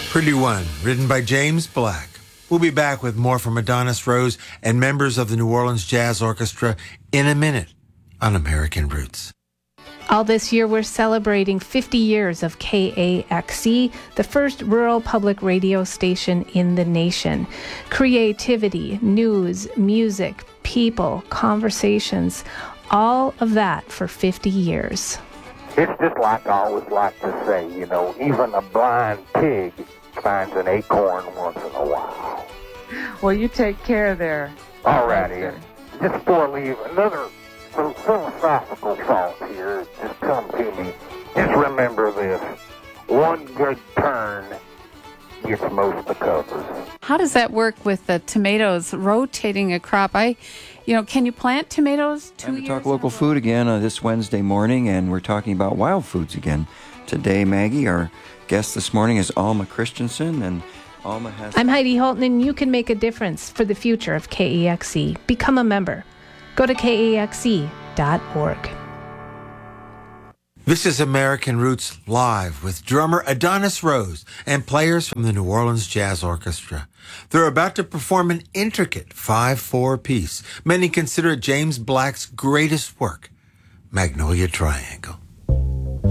Pretty One, written by James Black. We'll be back with more from Adonis Rose and members of the New Orleans Jazz Orchestra in a minute on American Roots. All this year, we're celebrating 50 years of KAXE, the first rural public radio station in the nation. Creativity, news, music, people, conversations, all of that for 50 years. It's just like I always like to say, even a blind pig finds an acorn once in a while. Well, you take care there. All righty. Just before I leave, some philosophical thoughts here just come to me. Just remember this. One good turn gets most of the covers. How does that work with the tomatoes rotating a crop? Can you plant tomatoes 2 years? Time to talk local food again this Wednesday morning, and we're talking about wild foods again. Today, Maggie, our guest this morning is Alma Christensen, and Alma has... I'm Heidi Holton, and you can make a difference for the future of KAXE. Become a member. Go to KAXE.org. This is American Roots Live with drummer Adonis Rose and players from the New Orleans Jazz Orchestra. They're about to perform an intricate 5/4 piece. Many consider it James Black's greatest work, Magnolia Triangle.